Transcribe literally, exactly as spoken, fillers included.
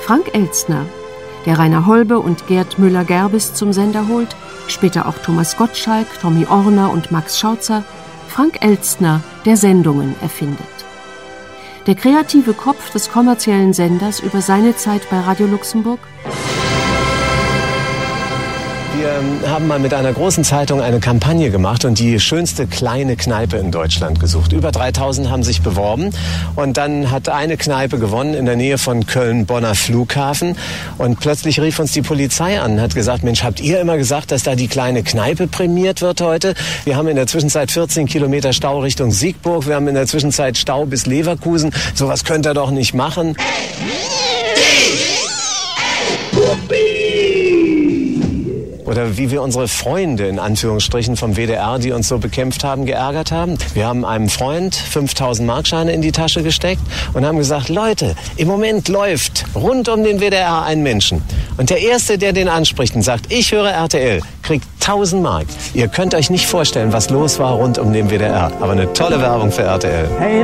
Frank Elstner, der Rainer Holbe und Gerd Müller-Gerbes zum Sender holt, später auch Thomas Gottschalk, Tommy Orner und Max Schautzer, Frank Elstner, der Sendungen erfindet. Der kreative Kopf des kommerziellen Senders über seine Zeit bei Radio Luxemburg? Wir haben mal mit einer großen Zeitung eine Kampagne gemacht und die schönste kleine Kneipe in Deutschland gesucht. Über dreitausend haben sich beworben und dann hat eine Kneipe gewonnen in der Nähe von Köln-Bonner Flughafen und plötzlich rief uns die Polizei an und hat gesagt, Mensch, habt ihr immer gesagt, dass da die kleine Kneipe prämiert wird heute? Wir haben in der Zwischenzeit vierzehn Kilometer Stau Richtung Siegburg, wir haben in der Zwischenzeit Stau bis Leverkusen. Sowas könnt ihr doch nicht machen. Oder wie wir unsere Freunde in Anführungsstrichen vom W D R, die uns so bekämpft haben, geärgert haben. Wir haben einem Freund fünftausend Markscheine in die Tasche gesteckt und haben gesagt, Leute, im Moment läuft rund um den W D R ein Menschen. Und der Erste, der den anspricht und sagt, ich höre R T L, kriegt tausend Mark. Ihr könnt euch nicht vorstellen, was los war rund um den W D R. Aber eine tolle Werbung für R T L. Hey.